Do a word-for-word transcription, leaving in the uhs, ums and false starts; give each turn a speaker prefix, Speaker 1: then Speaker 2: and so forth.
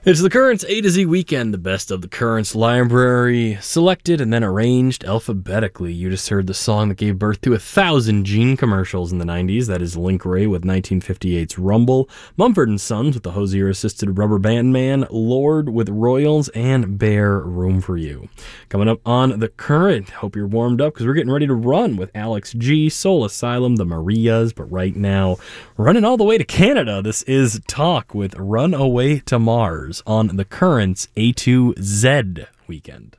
Speaker 1: It's the Currents A to Z weekend, the best of the Currents library, selected and then arranged alphabetically. You just heard the song that gave birth to a thousand Gene commercials in the nineties. That is Link Wray with nineteen fifty-eight's Rumble, Mumford and Sons with the Hosier-assisted Rubber Band Man, Lord with Royals, and Bear Room for You. Coming up on The Current, hope you're warmed up because we're getting ready to run with Alex G, Soul Asylum, the Marias, but right now, running all the way to Canada. This is Talk with Run Away to Mars on the Currents A to Z weekend.